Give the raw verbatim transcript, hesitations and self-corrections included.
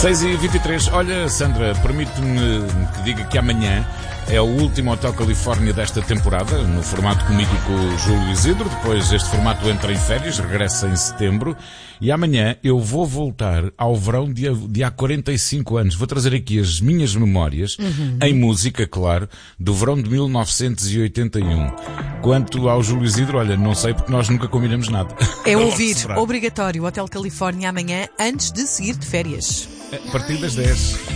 seis e vinte e três. Olha, Sandra, permite-me que diga que amanhã é o último Hotel Califórnia desta temporada, no formato comigo com o Júlio Isidro. Depois este formato entra em férias, regressa em setembro. E amanhã eu vou voltar ao verão de, de há quarenta e cinco anos. Vou trazer aqui as minhas memórias, uhum. em música, claro, do verão de mil novecentos e oitenta e um. Quanto ao Júlio Isidro, olha, não sei porque nós nunca combinamos nada. É ouvir, obrigatório, Hotel Califórnia amanhã, antes de seguir de férias. A partir das dez.